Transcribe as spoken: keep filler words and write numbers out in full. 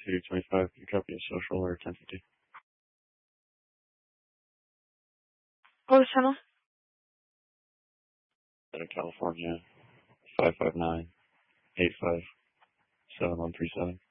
two twenty-five. Can you copy a social or ten fifty? What was channel? Southern California, five five nine, eight five seven one three seven.